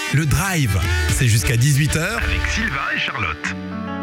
Le Drive, c'est jusqu'à 18h. Avec Sylvain et Charlotte.